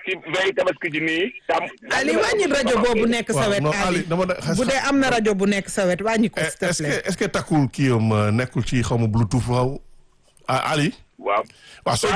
ci veille tabaski ji nii. Ali wàññi rajo boobu nekk sa wet. non Ali dama bu dee am na rajo bu nekk sa wet wàññi ko. s'il te plaît est-ce que takkul kii am nekkul ci xaw ma Bluetooth waaw Ali. waaw. waaw soo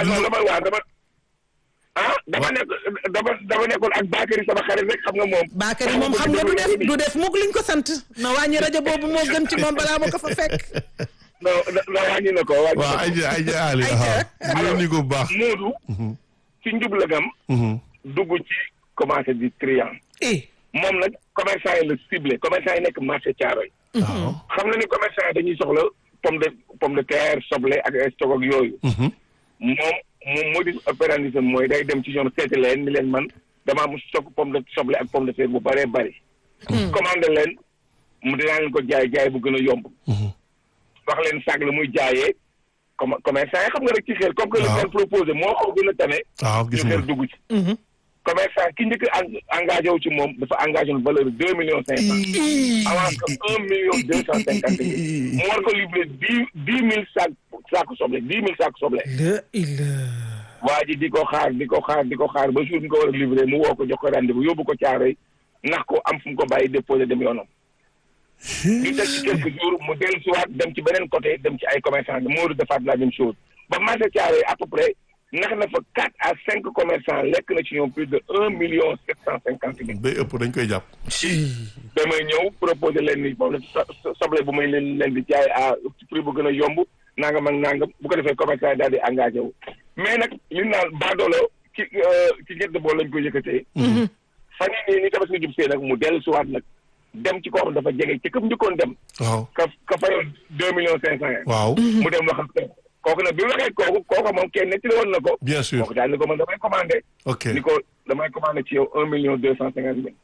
dama nekkoon ak Bakary sama xarit rek xam nga moom. Bakary moom xam nga du def mukk liñ ko sant. na wàññi rajo boobu moo gën ci moom balaa ma ko fa fekk. non wàññi na ko. waaw ay Ali ñu ni ko bu baax. Moodu. ci njublagam. dugg ci commencé di triant. moom nag commerçant yi la ciblé commerçant yi nekk marché Thiaroye. xam na ni commerçant yi dañuy soxla pomme de terre soble ak stock ak yooyu. moom modus operandi mooy day dem ci ñoom seeti leen ni leen man damaa mu stock pomme de soble ak pomme de terre bu bëree bëri. commandé leen mu dinaa leen ko jaay bu gën a yomb. wax leen sàgg la muy jaayee commerçant yi xam nga rek ci xel comme que le leen proposé moo xaw gën a tane. waaw gis nga ñu dugg ci. commerçant ki njëkk engagé wu ci moom dafa engagé une valeur de 2,5 millions. avance que 1,250,000. mu war ko livré 10,000 saako soble 10,000 saako soble. waa ji di ko xaar ba jour bi ko war a livré mu woo ko jox ko rendez-vous yóbbu ko Thiaroye ndax ko am fu mu ko bàyyi déposé dem yoonam. ñu teg ci quelques jours mu dellu si waat dem ci beneen côté dem ci ay commerçant Modou defaat la même chose ba marché Thiaroye à peu près. nax na fa 4 à 5 commerçants lekk na ci ñoom plus de 1,750,000. day ëpp dañ koy jàpp. damay ñëw proposer leen ni moom la soble bu may leen di jaay à prix bu gën a yomb nangam ak nangam bu ko defee commerçant yi daal di engagé wu. mais nag li naan baadoolo ci gerte boobu lañ koy yëkkatee. fan yii nii tabaski jub see nag mu dellu si waat nag dem ci koo xam dafa jege ci këpp njëkkoon dem. waaw ka fayoon 2,500,000. waaw mu dem wax ak kooku nag bi waxee kooku moom kenn nettali woon na ko. bien sûr kooku daal ni ko man damay commandé. ok ni ko damay commandé ci yow 1,250,000.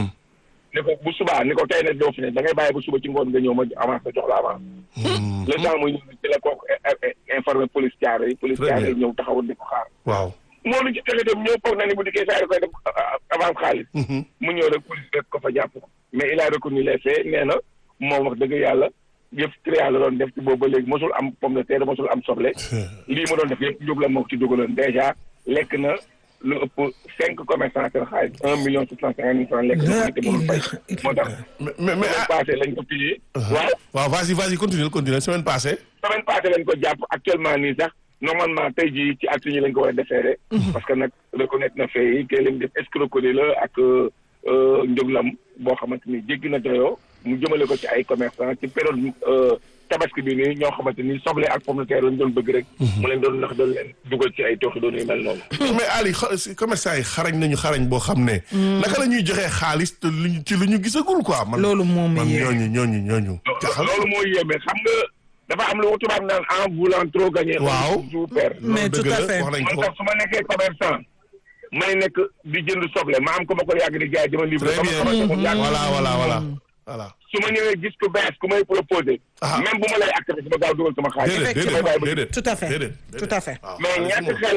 ni ko bu subaa ni ko tey nag doo fi ne da ngay bàyyi bu suba ci ngoon nga ñëw ma avance jox la avance. le temps muy ñëw ci la kooku informé police Thiaroye police Thiaroye ñëw taxawal di ko xaar. waaw moo lu ci fexe dem ñëw foog na ni bu dikkee saa yi koy def avance xaalis. mu ñëw rek police rek ko fa jàpp mais il a reconnu les faits nee na moom wax dëgg yàlla. yëpp triant la doon def ci boobu ba léegi mosul am pomme de terre mosul am soble lii ma doon def yëpp njub la moo ci dugaloon dèjà lekk na lu ëpp 5 commerçants seen xaalis 1,750,000 francs lekk na te mënul fay moo tax semaine passée lañ ko pillé waaw vas-y continue semaine passée lañ ko jàpp actuellement nii sax normalement tey jii ci acte ñi lañ ko war a déféré parce que nag reconnaître na fait yi kay lañ def escroquerie la ak njëglam boo xamante ni jéggi na doyoo mu jëmale ko ci ay commerçant ci période tabaski bi nii ñoo xamante ni soble ak pomme de terre lañ doon bëgg rek. mu leen doon nax doon leen dugal ci ay tooxi doon yu mel noonu. mais Ali commerçant yi xarañ boo xam ne. naka la ñuy joxee xaalis te ci lu ñu gisagul quoi. loolu moom ñooñu. loolu moo yéeme xam nga dafa am lu tubaab naan en voulant trop gagner. waaw mais tout à fait wax nañ ko. man tax su ma nekkee commerçant. may nekk di jënd soble ma am ko ma ko yàgg di jaay dama livré. très bien voilà. su ma ñëwee gis ku bees ku may proposé. même bu ma lay accepté sama gaaw dugal sama xaalis. déedéet tout à fait. mais ñàkk xel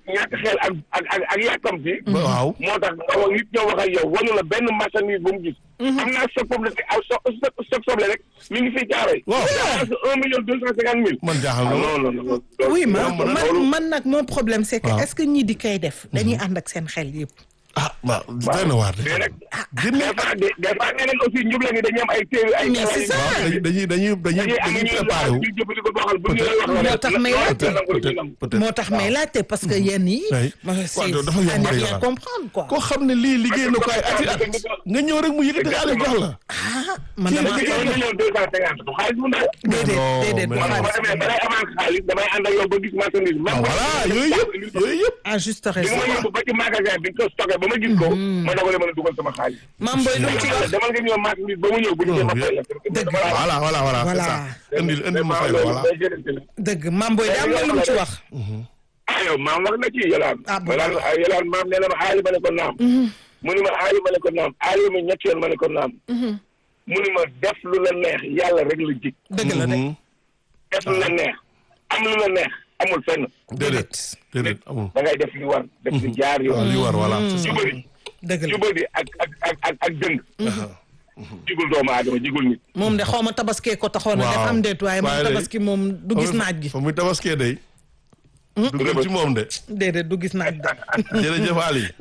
ak yàkkamti. waaw moo tax nga wax nit ñoo wax ak yow wanu la benn marchandise bu mu gis. am naa stock pomme de terre stock soble rek mi ngi fii Thiaroye. waaw 1,250,000. man jaaxal na non. oui man nag mon problème c'est que est-ce que ñii di koy def. dañuy ànd ak seen xel yëpp. waaw doy na waar de. mais nag des fois nee nañ aussi njubla ngi dañuy am ay téere ay. mais c'est ça dañuy préparé wu. moo tax may laajte parce que yenn yi. c'est à ne rien comprendre quoi. koo xam ne lii liggéey na ko ay ati at nga ñëw rek mu yëkkati xaalis jox la. man damaa kii 1,250,000 du xaalis bu ndaw. déedéet man ma demee balay avance xaalis damay ànd ak yow ba gis marchandise. voilà yooyu yëpp. à juste raison. bi ma yóbbu ba ci magasin bi nga ko stocké ba ma gis ko. ma dogalee mën a dugal sama xaalis. Mame Boye lu mu ci wax. demal nga ñëw marchandise ba mu ñëw bu ñu ma fay la. voilà c'est ça. indil ma fay la voilà. dëgg Mame Boye daa am na lu mu ci wax. yow maam wax na ci yolaan. yolaan maam nee na ma aali ma ne ko naam. mu ni ma aali ma ne ko naam aali ma ñetti yoon ma ne ko naam. mu ni ma def lu la neex yàlla rek la jig. dëgg la de. def lu la neex am lu la neex amul fenn. déedéet amul. da ngay def li war def li jaar yoon. li war voilà. jubadi dëgg la jubadi ak dëng. jigul doomu aadama jigul nit. moom de xaw ma tabaskee ko taxoon na def am déet waaye moom tabaski moom du gis naaj gi. fa muy tabaskee day. du gëm ci moom de. déedéet du gis naaj de. jërëjëf Ali.